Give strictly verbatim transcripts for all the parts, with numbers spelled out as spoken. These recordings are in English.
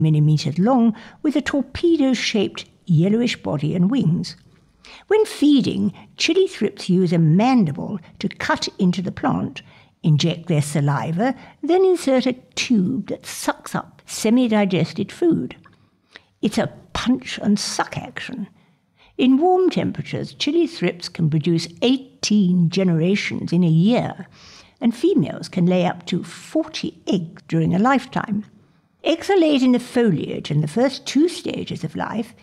millimetres long with a torpedo-shaped yellowish body and wings. When feeding, chili thrips use a mandible to cut into the plant, inject their saliva, then insert a tube that sucks up semi-digested food. It's a punch and suck action. In warm temperatures, chili thrips can produce eighteen generations in a year, and females can lay up to forty eggs during a lifetime. Eggs are laid in the foliage, and the first two stages of life,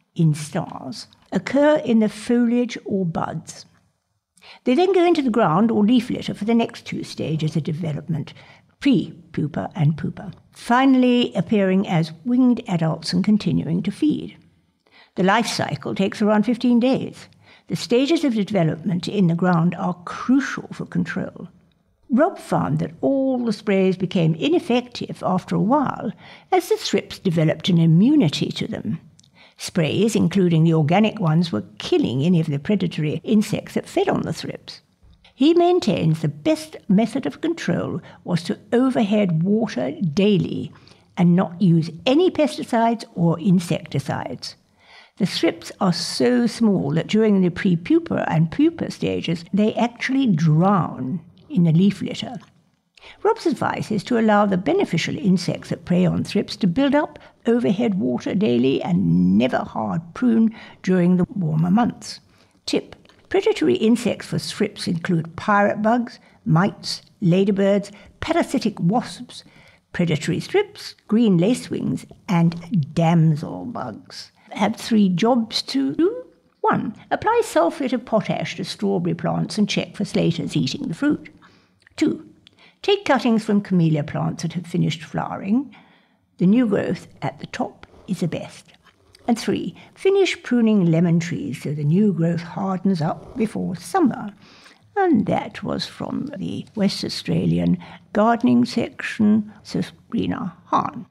instars, occur in the foliage or buds. They then go into the ground or leaf litter for the next two stages of development, pre-pupa and pupa, finally appearing as winged adults and continuing to feed. The life cycle takes around fifteen days. The stages of development in the ground are crucial for control. Rob found that all the sprays became ineffective after a while as the thrips developed an immunity to them. Sprays, including the organic ones, were killing any of the predatory insects that fed on the thrips. He maintains the best method of control was to overhead water daily and not use any pesticides or insecticides. The thrips are so small that during the pre-pupa and pupa stages, they actually drown in the leaf litter. Rob's advice is to allow the beneficial insects that prey on thrips to build up overhead water daily and never hard prune during the warmer months. Tip: predatory insects for thrips include pirate bugs, mites, ladybirds, parasitic wasps, predatory thrips, green lacewings, and damsel bugs. Have three jobs to do. One, apply sulphate of potash to strawberry plants and check for slaters eating the fruit. Two, take cuttings from camellia plants that have finished flowering. The new growth at the top is the best. And three, finish pruning lemon trees so the new growth hardens up before summer. And that was from the West Australian gardening section, Sabrina Hahn.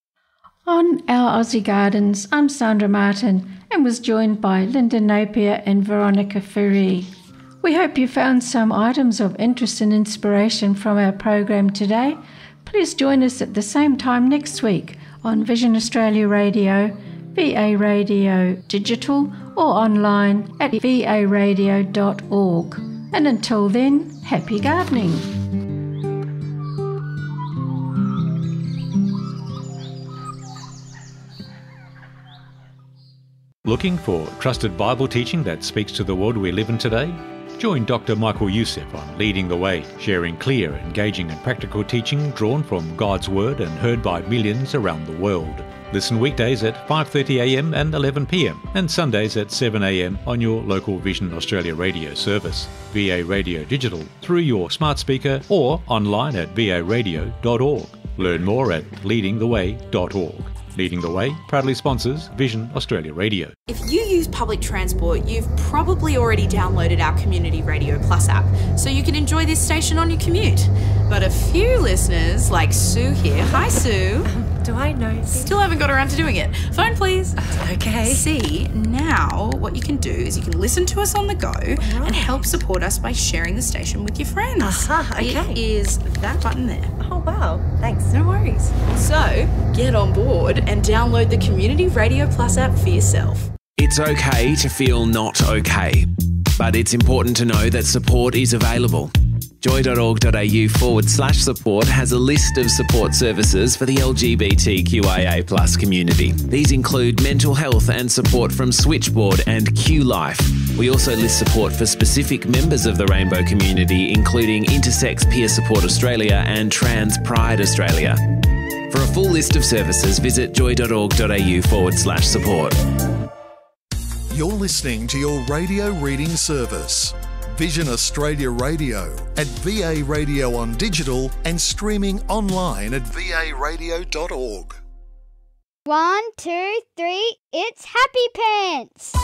On Our Aussie Gardens, I'm Sandra Martin and was joined by Linda Napier and Veronica Ferrie. We hope you found some items of interest and inspiration from our program today. Please join us at the same time next week on Vision Australia Radio, V A Radio Digital, or online at v a radio dot org. And until then, happy gardening. Looking for trusted Bible teaching that speaks to the world we live in today? Join Doctor Michael Youssef on Leading the Way, sharing clear, engaging and practical teaching drawn from God's Word and heard by millions around the world. Listen weekdays at five thirty a m and eleven p m and Sundays at seven a m on your local Vision Australia radio service, V A Radio Digital, through your smart speaker or online at v a radio dot org. Learn more at leading the way dot org. Leading the Way proudly sponsors Vision Australia Radio. If you use public transport, you've probably already downloaded our Community Radio Plus app, so you can enjoy this station on your commute. But a few listeners, like Sue here, hi Sue. Do I know? Still haven't got around to doing it. Phone please. Okay. See, now what you can do is you can listen to us on the go right. and help support us by sharing the station with your friends. Aha, okay. It is that button there. Oh wow, thanks. No worries. So, get on board and download the Community Radio Plus app for yourself. It's okay to feel not okay, but it's important to know that support is available. joy.org.au forward slash support has a list of support services for the L G B T Q I A plus community. These include mental health and support from Switchboard and Q Life. We also list support for specific members of the rainbow community, including Intersex Peer Support Australia and Trans Pride Australia. For a full list of services, visit joy.org.au forward slash support. You're listening to your radio reading service. Vision Australia Radio at V A Radio on digital and streaming online at v a radio dot org. One, two, three, it's Happy Pants!